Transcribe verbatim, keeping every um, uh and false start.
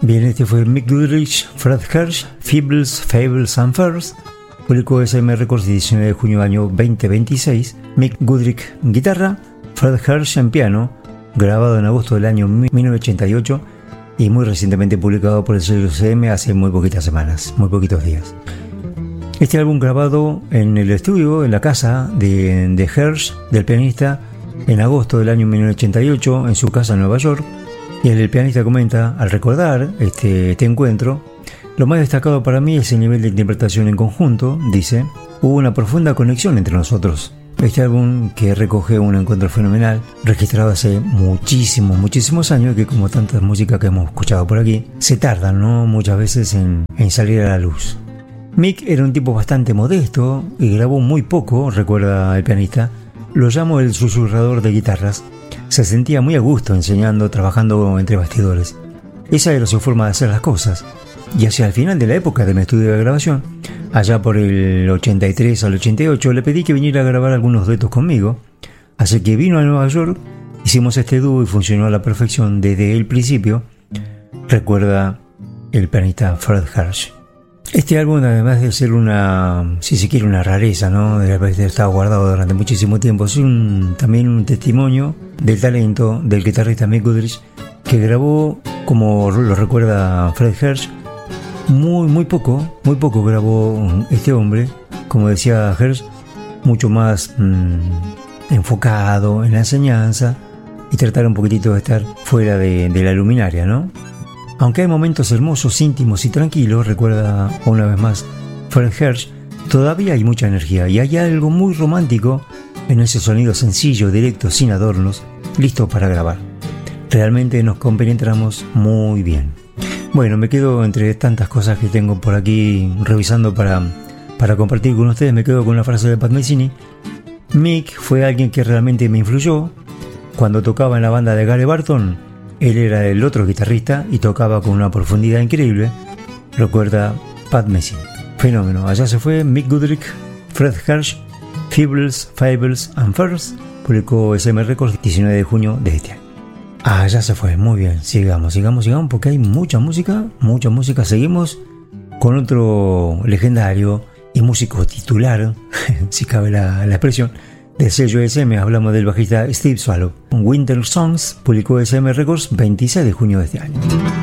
Bien, este fue Mick Goodrich, Fred Hersch, Feebles, Fables and Furs. Publicó S M Records el diecinueve de junio del año veinte veintiséis. Mick Goodrich en guitarra, Fred Hersch en piano, grabado en agosto del año mil novecientos ochenta y ocho y muy recientemente publicado por el sello S M hace muy poquitas semanas, muy poquitos días. Este álbum grabado en el estudio, en la casa de, de Hersch, del pianista, en agosto del año mil novecientos ochenta y ocho, en su casa en Nueva York. Y el pianista comenta, al recordar este, este encuentro, lo más destacado para mí es el nivel de interpretación en conjunto. Dice, hubo una profunda conexión entre nosotros. Este álbum, que recoge un encuentro fenomenal, registrado hace muchísimos, muchísimos años, que como tantas músicas que hemos escuchado por aquí, se tardan, ¿no?, muchas veces en, en salir a la luz. Mick era un tipo bastante modesto y grabó muy poco, recuerda el pianista. Lo llamo el susurrador de guitarras. Se sentía muy a gusto enseñando, trabajando entre bastidores. Esa era su forma de hacer las cosas. Y hacia el final de la época de mi estudio de grabación, allá por el ochenta y tres al ochenta y ocho, le pedí que viniera a grabar algunos duetos conmigo. Así que vino a Nueva York, hicimos este dúo y funcionó a la perfección desde el principio, recuerda el pianista Fred Hersch. Este álbum, además de ser una, si se quiere, una rareza, ¿no?, de haber estado guardado durante muchísimo tiempo, es un, también un testimonio del talento del guitarrista Mick Goodrich, que grabó, como lo recuerda Fred Hersch, muy, muy poco, muy poco grabó este hombre, como decía Hersch, mucho más mmm, enfocado en la enseñanza y tratar un poquitito de estar fuera de, de la luminaria, ¿no? Aunque hay momentos hermosos, íntimos y tranquilos, recuerda una vez más Fred Hersch, todavía hay mucha energía y hay algo muy romántico en ese sonido sencillo, directo, sin adornos, listo para grabar. Realmente nos compenetramos muy bien. Bueno, me quedo entre tantas cosas que tengo por aquí revisando para, para compartir con ustedes, me quedo con la frase de Pat Metheny. Mick fue alguien que realmente me influyó. Cuando tocaba en la banda de Gary Barton, él era el otro guitarrista y tocaba con una profundidad increíble, recuerda Pat Metheny. Fenómeno. Allá se fue Mick Goodrich, Fred Hersch, Feebles, Fables and Furs. Publicó S M Records diecinueve de junio de este año. Allá se fue. Muy bien. Sigamos, sigamos, sigamos, porque hay mucha música, mucha música. Seguimos con otro legendario y músico titular, si cabe la, la expresión, del sello S M. Hablamos del bajista Steve Swallow. Winter Songs, publicó S M Records veintiséis de junio de este año.